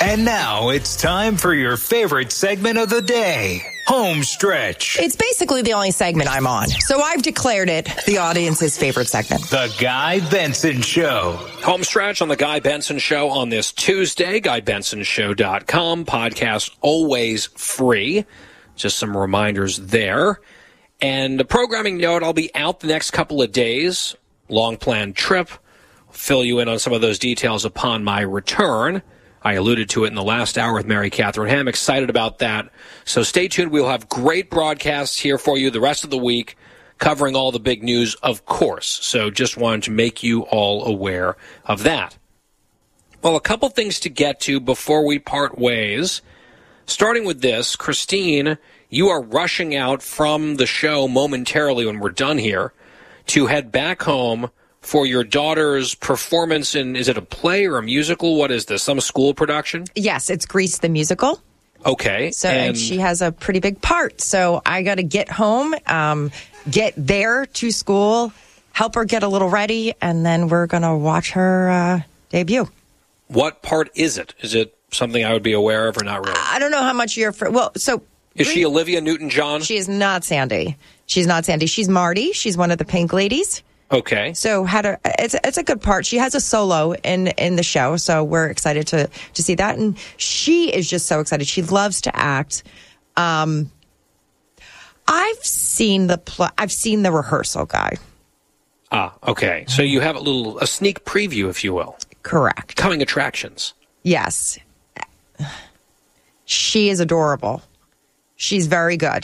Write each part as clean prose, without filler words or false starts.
And now it's time for your favorite segment of the day, Home Stretch. It's basically the only segment I'm on, so I've declared it the audience's favorite segment. The Guy Benson Show. Home Stretch on The Guy Benson Show on this Tuesday, GuyBensonShow.com. Podcast always free. Just some reminders there. And a programming note, I'll be out the next couple of days. Long-planned trip. Fill you in on some of those details upon my return. I alluded to it in the last hour with Mary Catherine Ham. Excited about that. So stay tuned. We'll have great broadcasts here for you the rest of the week, covering all the big news, of course. So just wanted to make you all aware of that. Well, a couple things to get to before we part ways. Starting with this, Christine, you are rushing out from the show momentarily when we're done here to head back home for your daughter's performance in, is it a play or a musical? What is this? Some school production? Yes, it's Grease the Musical. Okay. So and she has a pretty big part. So I got to get home, get there to school, help her get a little ready, and then we're going to watch her debut. What part is it? Is it something I would be aware of or not really? I don't know how much you're... Is she Olivia Newton-John? She is not Sandy. She's not Sandy. She's Marty. She's one of the Pink Ladies. Okay. So it's a good part. She has a solo in the show, so we're excited to see that. And she is just so excited. She loves to act. I've seen the rehearsal, Guy. Ah, okay. So you have a sneak preview, if you will. Correct. Coming attractions. Yes. She is adorable. She's very good.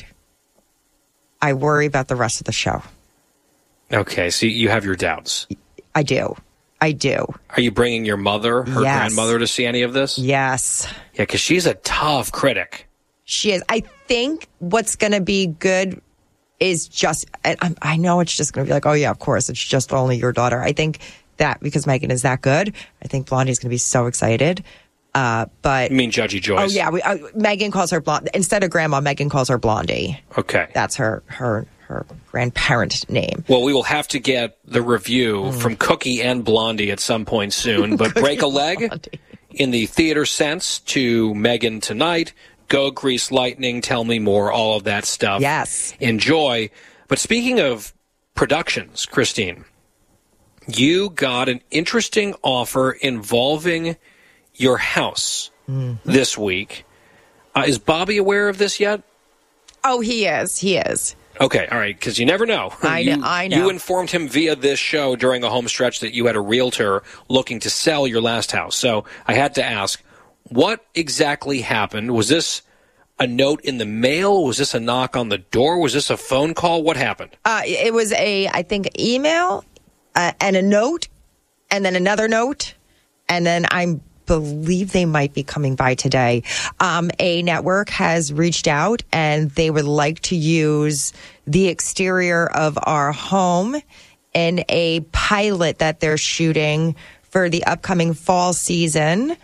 I worry about the rest of the show. Okay, so you have your doubts. I do. Are you bringing your mother, her grandmother, to see any of this? Yes. Yeah, because she's a tough critic. She is. I think what's going to be good is just, I know it's just going to be like, oh, yeah, of course, it's just only your daughter. I think that because Megan is that good, I think Blondie's going to be so excited. But you mean Judgy Joyce? Oh, yeah. Megan calls her Blondie. Instead of Grandma, Megan calls her Blondie. Okay. That's her grandparent name. Well, we will have to get the review from Cookie and Blondie at some point soon. But break a leg in the theater sense to Megan tonight. Go Grease Lightning, Tell Me More, all of that stuff. Yes. Enjoy. But speaking of productions, Christine, you got an interesting offer involving your house this week. Is Bobby aware of this yet? Oh, he is. Okay, all right, because you never know. I know. You informed him via this show during the home stretch that you had a realtor looking to sell your last house. So I had to ask, what exactly happened? Was this a note in the mail? Was this a knock on the door? Was this a phone call? What happened? It was I think, email and a note, and then another note, and then I believe they might be coming by today. A network has reached out and they would like to use the exterior of our home in a pilot that they're shooting for the upcoming fall season.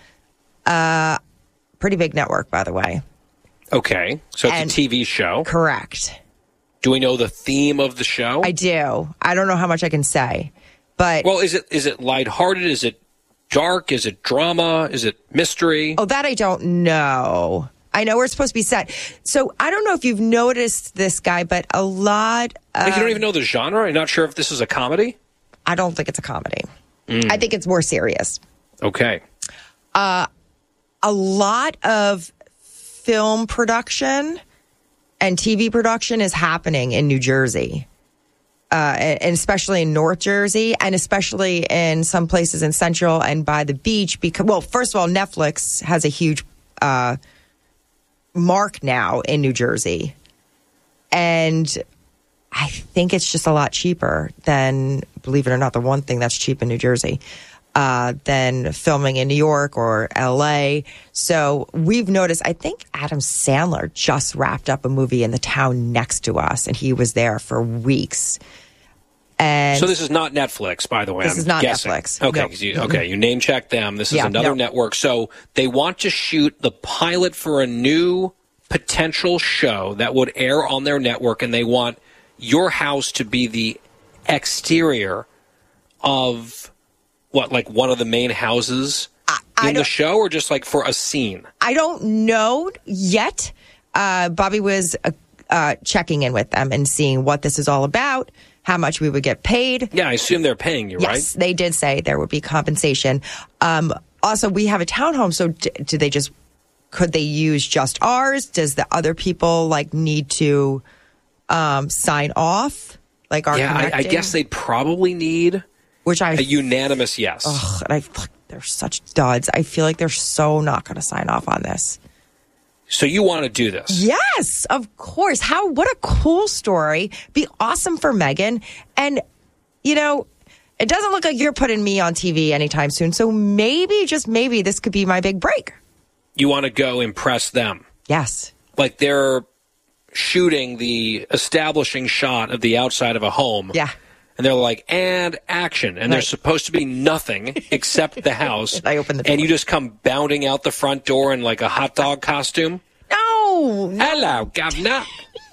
Pretty big network, by the way. Okay, so it's a TV show. Correct. Do we know the theme of the show? I do. I don't know how much I can say, but... Well, is it lighthearted? Is it dark? Is it drama? Is it mystery? Oh, that I don't know. I know we're supposed to be set. So I don't know if you've noticed this, Guy, but a lot of... Like you don't even know the genre? You're not sure if this is a comedy? I don't think it's a comedy. I think it's more serious. Okay. A lot of film production and TV production is happening in New Jersey. And especially in North Jersey, and especially in some places in Central and by the beach. Because, well, first of all, Netflix has a huge mark now in New Jersey. And I think it's just a lot cheaper than, believe it or not, the one thing that's cheap in New Jersey, than filming in New York or L.A. So we've noticed, I think Adam Sandler just wrapped up a movie in the town next to us, and he was there for weeks. And so this is not Netflix, by the way. This is not guessing. Netflix. Okay, No. You name checked them. This is another network. So they want to shoot the pilot for a new potential show that would air on their network, and they want your house to be the exterior of what, like one of the main houses in the show or just like for a scene? I don't know yet. Bobby was checking in with them and seeing what this is all about, how much we would get paid. Yeah, I assume they're paying you, right? Yes, they did say there would be compensation. Also, we have a townhome, so could they use just ours? Does the other people need to sign off? Like our I guess they'd probably need a unanimous yes. Ugh, and they're such duds. I feel like they're so not going to sign off on this. So you want to do this? Yes, of course. What a cool story. Be awesome for Megan. And, it doesn't look like you're putting me on TV anytime soon. So maybe, just maybe, this could be my big break. You want to go impress them? Yes. Like they're shooting the establishing shot of the outside of a home. Yeah. And they're like, and action. And there's supposed to be nothing except the house. I open the door. And you just come bounding out the front door in like a hot dog costume. No. Hello, governor.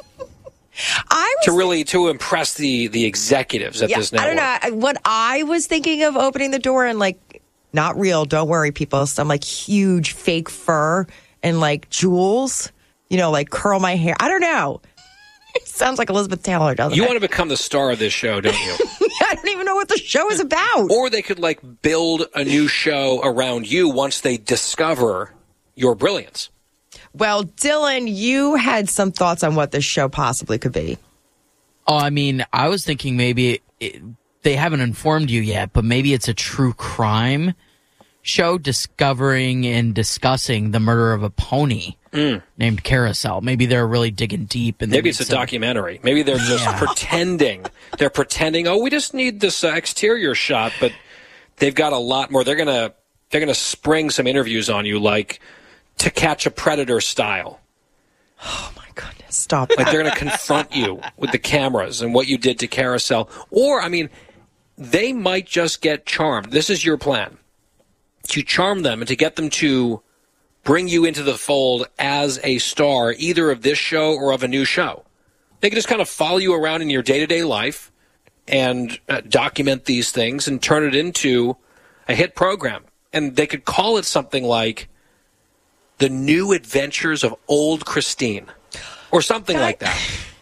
To impress the executives at this network. I don't know. What I was thinking of opening the door and not real, don't worry, people. Some huge fake fur and jewels, curl my hair. I don't know. It sounds like Elizabeth Taylor, doesn't it? You want to become the star of this show, don't you? I don't even know what the show is about. Or they could build a new show around you once they discover your brilliance. Well, Dylan, you had some thoughts on what this show possibly could be. Oh, I mean, I was thinking maybe they haven't informed you yet, but maybe it's a true crime show discovering and discussing the murder of a pony named Carousel. Maybe they're really digging deep. And maybe it's a documentary. Maybe they're just pretending. They're pretending, we just need this exterior shot, but they've got a lot more. They're gonna spring some interviews on you To Catch a Predator style. Oh, my goodness. Stop that. They're going to confront you with the cameras and what you did to Carousel. Or, they might just get charmed. This is your plan. To charm them and to get them to bring you into the fold as a star, either of this show or of a new show. They can just kind of follow you around in your day-to-day life and document these things and turn it into a hit program. And they could call it something like The New Adventures of Old Christine, or something like that.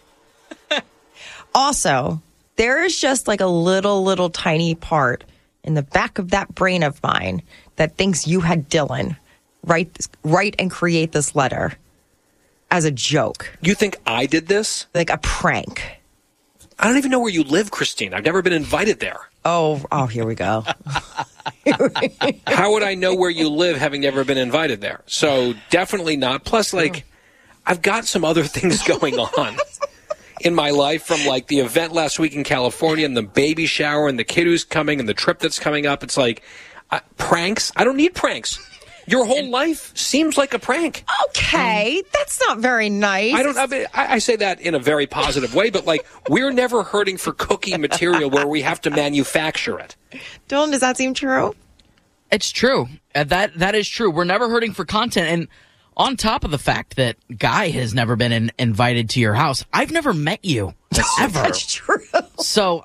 Also, there is just a little tiny part in the back of that brain of mine that thinks you had Dylan write and create this letter as a joke. You think I did this? Like a prank. I don't even know where you live, Christine. I've never been invited there. Oh, here we go. How would I know where you live having never been invited there? So definitely not. Plus, I've got some other things going on in my life, from the event last week in California and the baby shower and the kid who's coming and the trip that's coming up. It's pranks. I don't need pranks. Your whole life seems like a prank. Okay, that's not very nice. I say that in a very positive way, but we're never hurting for cookie material where we have to manufacture it. Dylan, does that seem true? It's true. That is true. We're never hurting for content. And on top of the fact that Guy has never been invited to your house, I've never met you. Ever. That's true. So,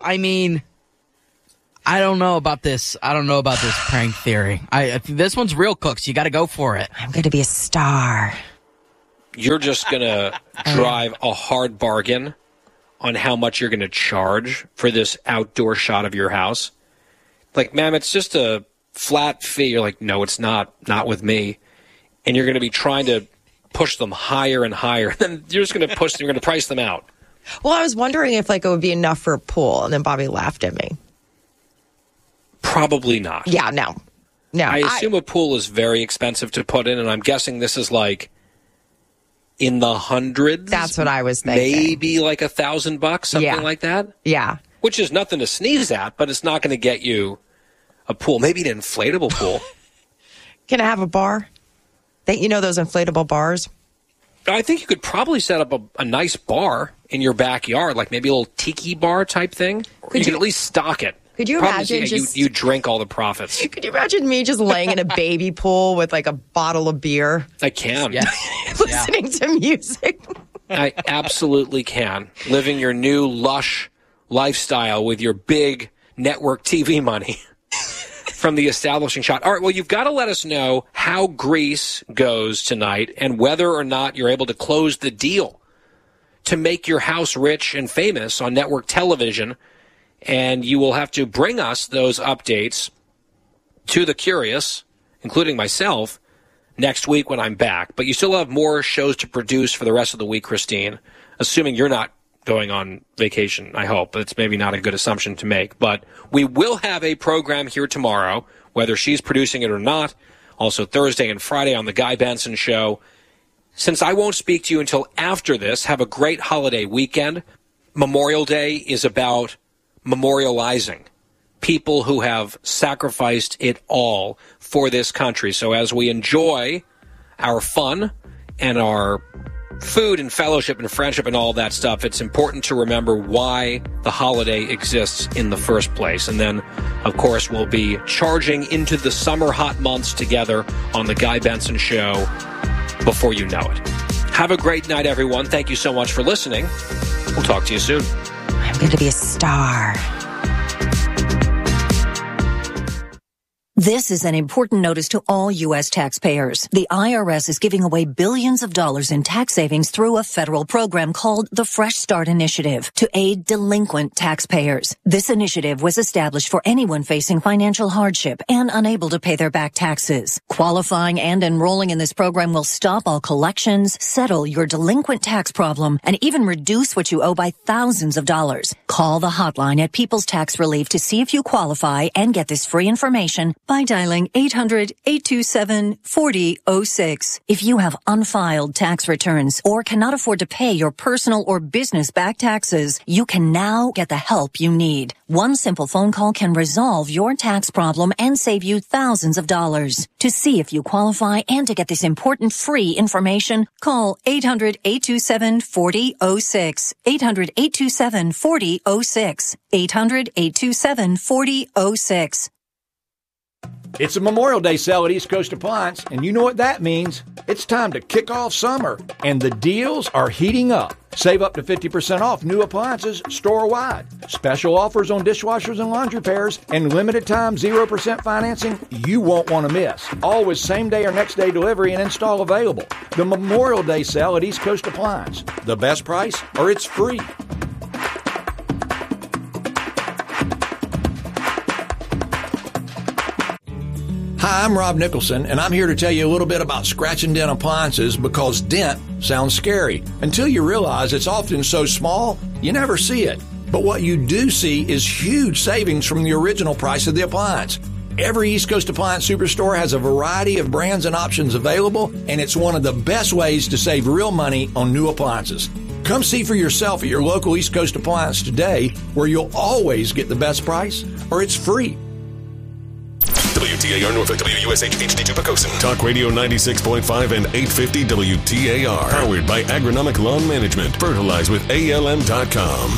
I don't know about this. I don't know about this prank theory. This one's real, Cooks. You got to go for it. I'm going to be a star. You're just going to drive a hard bargain on how much you're going to charge for this outdoor shot of your house. Ma'am, it's just a flat fee. You're like, no, it's not. Not with me. And you're going to be trying to push them higher and higher. And then you're just going to you're going to price them out. Well, I was wondering if it would be enough for a pool. And then Bobby laughed at me. Probably not. Yeah, no. I assume a pool is very expensive to put in, and I'm guessing this is in the hundreds. That's what I was thinking. Maybe $1,000, something like that. Yeah. Which is nothing to sneeze at, but it's not going to get you a pool. Maybe an inflatable pool. Can I have a bar? Those inflatable bars? I think you could probably set up a nice bar in your backyard, maybe a little tiki bar type thing. Or you could at least stock it. Could you imagine you drink all the profits? Could you imagine me just laying in a baby pool with a bottle of beer? I can. Yeah. Listening to music. I absolutely can. Living your new lush lifestyle with your big network TV money. from the establishing shot. All right, well, you've got to let us know how Grease goes tonight and whether or not you're able to close the deal to make your house rich and famous on network television. And you will have to bring us those updates to the curious, including myself, next week when I'm back. But you still have more shows to produce for the rest of the week, Christine, assuming you're not going on vacation, I hope. It's maybe not a good assumption to make. But we will have a program here tomorrow, whether she's producing it or not. Also Thursday and Friday on The Guy Benson Show. Since I won't speak to you until after this, have a great holiday weekend. Memorial Day is about memorializing people who have sacrificed it all for this country. So as we enjoy our fun and our food and fellowship and friendship and all that stuff, it's important to remember why the holiday exists in the first place. And then, of course, we'll be charging into the summer hot months together on The Guy Benson Show before you know it. Have a great night, everyone. Thank you so much for listening. We'll talk to you soon. I'm going to be a star. This is an important notice to all U.S. taxpayers. The IRS is giving away billions of dollars in tax savings through a federal program called the Fresh Start Initiative to aid delinquent taxpayers. This initiative was established for anyone facing financial hardship and unable to pay their back taxes. Qualifying and enrolling in this program will stop all collections, settle your delinquent tax problem, and even reduce what you owe by thousands of dollars. Call the hotline at People's Tax Relief to see if you qualify and get this free information by dialing 800-827-4006. If you have unfiled tax returns or cannot afford to pay your personal or business back taxes, you can now get the help you need. One simple phone call can resolve your tax problem and save you thousands of dollars. To see if you qualify and to get this important free information, call 800-827-4006. 800-827-4006. 800-827-4006. It's a Memorial Day sale at East Coast Appliance, and you know what that means. It's time to kick off summer, and the deals are heating up. Save up to 50% off new appliances store-wide. Special offers on dishwashers and laundry pairs, and limited time 0% financing you won't want to miss. Always same-day or next-day delivery and install available. The Memorial Day sale at East Coast Appliance. The best price, or it's free. Hi, I'm Rob Nicholson, and I'm here to tell you a little bit about scratch and dent appliances because dent sounds scary until you realize it's often so small you never see it. But what you do see is huge savings from the original price of the appliance. Every East Coast Appliance Superstore has a variety of brands and options available, and it's one of the best ways to save real money on new appliances. Come see for yourself at your local East Coast Appliance today, where you'll always get the best price, or it's free. WTAR Norfolk, WUSH HD2 Pocosin. Talk Radio 96.5 and 850 WTAR. Powered by Agronomic Lawn Management. Fertilize with ALM.com.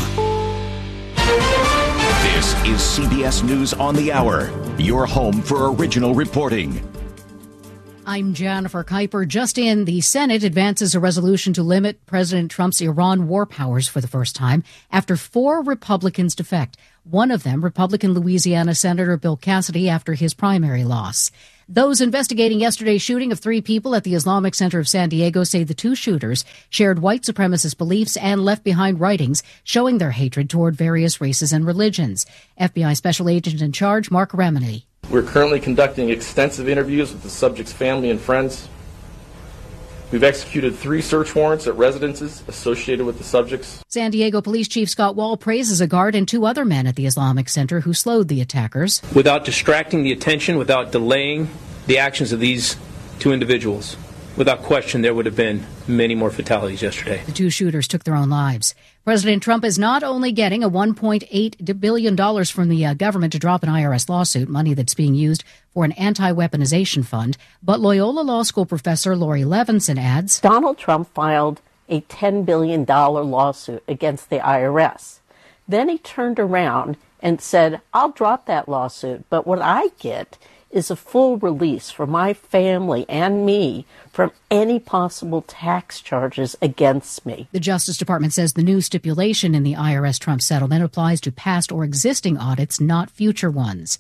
This is CBS News on the Hour, your home for original reporting. I'm Jennifer Kuiper. Just in, the Senate advances a resolution to limit President Trump's Iran war powers for the first time after 4 Republicans defect. One of them, Republican Louisiana Senator Bill Cassidy, after his primary loss. Those investigating yesterday's shooting of 3 people at the Islamic Center of San Diego say the 2 shooters shared white supremacist beliefs and left behind writings showing their hatred toward various races and religions. FBI Special Agent in Charge, Mark Remini. We're currently conducting extensive interviews with the subject's family and friends. We've executed 3 search warrants at residences associated with the subjects. San Diego Police Chief Scott Wall praises a guard and 2 other men at the Islamic Center who slowed the attackers. Without distracting the attention, without delaying the actions of these 2 individuals, without question, there would have been many more fatalities yesterday. The 2 shooters took their own lives. President Trump is not only getting a $1.8 billion from the government to drop an IRS lawsuit, money that's being used for an anti-weaponization fund, but Loyola Law School professor Lori Levinson adds, Donald Trump filed a $10 billion lawsuit against the IRS. Then he turned around and said, I'll drop that lawsuit, but what I get is a full release for my family and me from any possible tax charges against me. The Justice Department says the new stipulation in the IRS Trump settlement applies to past or existing audits, not future ones.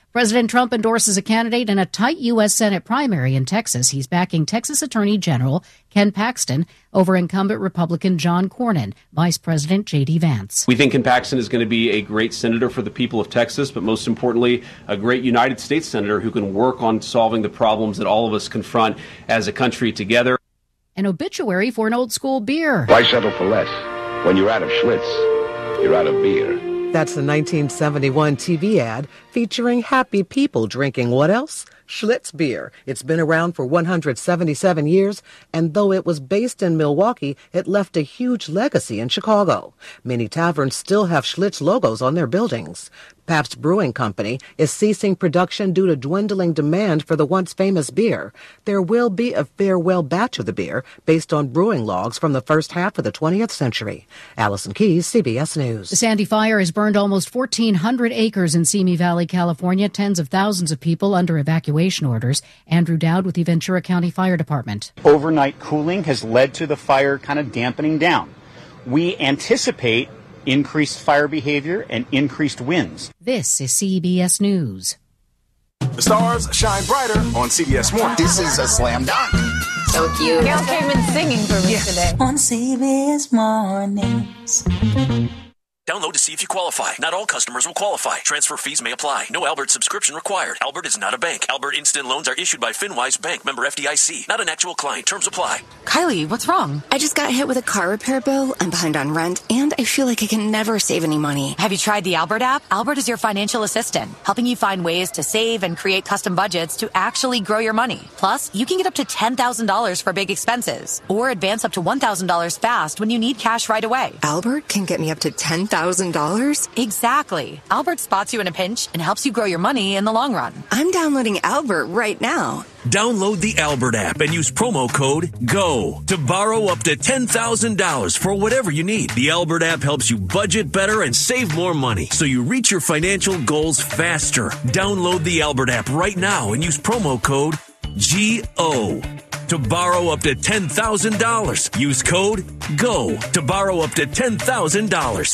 President Trump endorses a candidate in a tight U.S. Senate primary in Texas. He's backing Texas Attorney General Ken Paxton over incumbent Republican John Cornyn, Vice President J.D. Vance. We think Ken Paxton is going to be a great senator for the people of Texas, but most importantly, a great United States senator who can work on solving the problems that all of us confront as a country together. An obituary for an old school beer. Why settle for less? When you're out of Schlitz, you're out of beer. That's the 1971 TV ad featuring happy people drinking what else? Schlitz beer. It's been around for 177 years, and though it was based in Milwaukee, it left a huge legacy in Chicago. Many taverns still have Schlitz logos on their buildings. Pabst Brewing Company is ceasing production due to dwindling demand for the once famous beer. There will be a farewell batch of the beer based on brewing logs from the first half of the 20th century. Allison Keyes, CBS News. The Sandy Fire has burned almost 1,400 acres in Simi Valley, California. Tens of thousands of people under evacuation orders. Andrew Dowd with the Ventura County Fire Department. Overnight cooling has led to the fire kind of dampening down. We anticipate increased fire behavior and increased winds. This is CBS News. The stars shine brighter on CBS Morning. This is a slam dunk. So cute. Gail came in singing for me today. On CBS Mornings. Download to see if you qualify. Not all customers will qualify. Transfer fees may apply. No Albert subscription required. Albert is not a bank. Albert Instant Loans are issued by FinWise Bank, member FDIC. Not an actual client. Terms apply. Kylie, what's wrong? I just got hit with a car repair bill. I'm behind on rent, and I feel like I can never save any money. Have you tried the Albert app? Albert is your financial assistant, helping you find ways to save and create custom budgets to actually grow your money. Plus, you can get up to $10,000 for big expenses, or advance up to $1,000 fast when you need cash right away. Albert can get me up to $10,000? Exactly. Albert spots you in a pinch and helps you grow your money in the long run. I'm downloading Albert right now. Download the Albert app and use promo code GO to borrow up to $10,000 for whatever you need. The Albert app helps you budget better and save more money so you reach your financial goals faster. Download the Albert app right now and use promo code GO to borrow up to $10,000. Use code GO to borrow up to $10,000.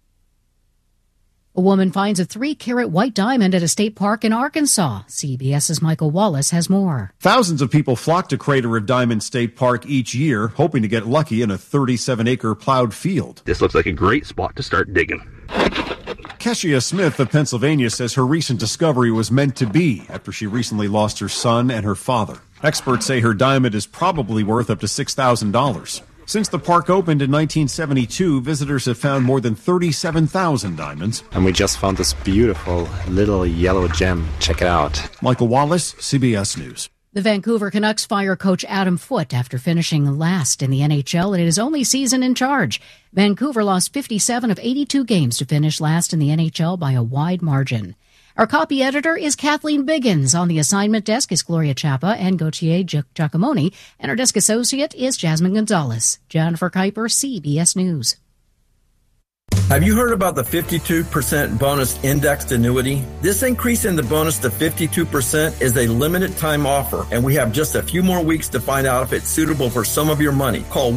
A woman finds a 3-carat white diamond at a state park in Arkansas. CBS's Michael Wallace has more. Thousands of people flock to Crater of Diamond State Park each year, hoping to get lucky in a 37-acre plowed field. This looks like a great spot to start digging. Keshia Smith of Pennsylvania says her recent discovery was meant to be after she recently lost her son and her father. Experts say her diamond is probably worth up to $6,000. Since the park opened in 1972, visitors have found more than 37,000 diamonds. And we just found this beautiful little yellow gem. Check it out. Michael Wallace, CBS News. The Vancouver Canucks fire coach Adam Foote after finishing last in the NHL in his only season in charge. Vancouver lost 57 of 82 games to finish last in the NHL by a wide margin. Our copy editor is Kathleen Biggins. On the assignment desk is Gloria Chapa and Gautier Giacomoni. And our desk associate is Jasmine Gonzalez. Jennifer Kuiper, CBS News. Have you heard about the 52% bonus indexed annuity? This increase in the bonus to 52% is a limited time offer, and we have just a few more weeks to find out if it's suitable for some of your money. Call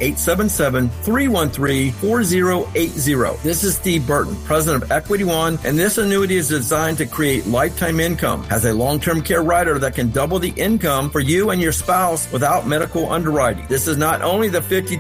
1-877-313-4080. This is Steve Burton, president of Equity One, and this annuity is designed to create lifetime income. Has a long-term care rider that can double the income for you and your spouse without medical underwriting. This is not only the 52%